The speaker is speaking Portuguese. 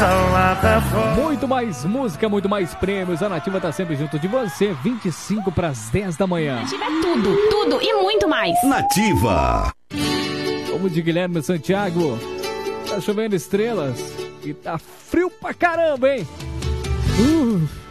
Muito mais música, muito mais prêmios. A Nativa tá sempre junto de você. 25 para as 10 da manhã. Nativa é tudo, tudo e muito mais. Nativa. Vamos de Guilherme Santiago. Tá chovendo estrelas e tá frio pra caramba, hein?